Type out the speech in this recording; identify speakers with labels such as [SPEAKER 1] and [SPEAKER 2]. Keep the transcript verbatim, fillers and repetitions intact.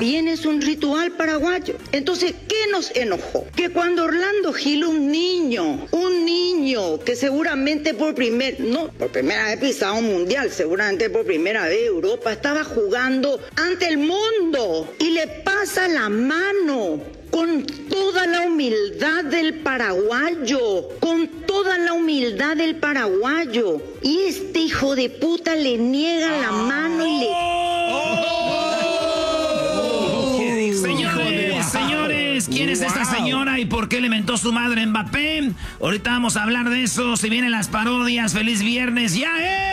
[SPEAKER 1] también es un ritual paraguayo. Entonces, ¿qué nos enojó? Que cuando Orlando Gil, un niño, un niño que seguramente por primer, no, por primera vez pisado un mundial, seguramente por primera vez Europa, estaba jugando ante el mundo y le pasa la mano con toda la humildad del paraguayo, con toda la humildad del paraguayo. Y este hijo de puta le niega la mano y le...
[SPEAKER 2] Señores, señores, ¿quién es esta señora y por qué le mentó su madre Mbappé? Ahorita vamos a hablar de eso. Si vienen las parodias, feliz viernes, ¡ya es!